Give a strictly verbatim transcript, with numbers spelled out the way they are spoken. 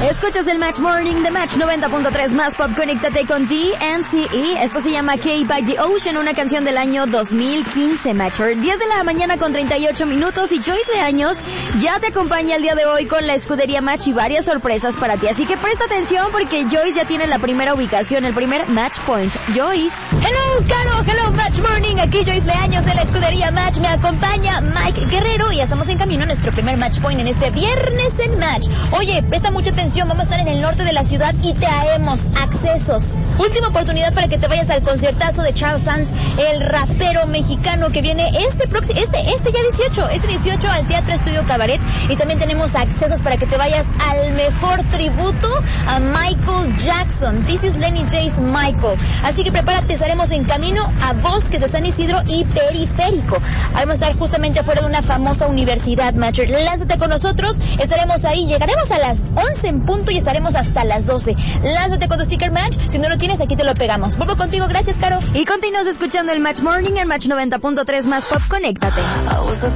Escuchas el Match Morning de Match noventa punto tres más Pop. Conéctate con D N C E. Esto se llama K by the Ocean, una canción del año dos mil quince, Matcher. diez de la mañana con treinta y ocho minutos y Joyce Leaños ya te acompaña el día de hoy con la escudería Match y varias sorpresas para ti. Así que presta atención porque Joyce ya tiene la primera ubicación, el primer Match Point. Joyce. Hello, Caro. Hello, Match Morning. Aquí Joyce Leaños en la escudería Match. Me acompaña Mike Guerrero y ya estamos en camino a nuestro primer Match Point en este viernes en Match. Oye, presta mucha atención. Vamos a estar en el norte de la ciudad y traemos accesos. Última oportunidad para que te vayas al conciertazo de Charles Sanz, el rapero mexicano que viene este próximo, este, este ya dieciocho, este dieciocho al Teatro Estudio Cabaret. Y también tenemos accesos para que te vayas al mejor tributo a Michael Jackson. This is Lenny J's Michael. Así que prepárate, estaremos en camino a Bosques de San Isidro y Periférico. Vamos a estar justamente afuera de una famosa universidad, Matcher. Lánzate con nosotros, estaremos ahí, llegaremos a las once en punto y estaremos hasta las doce. Lánzate con tu sticker Match, si no lo tienes aquí te lo pegamos. Vuelvo contigo, gracias, Caro. Y continúas escuchando el Match Morning en Match noventa punto tres más Pop. Conéctate.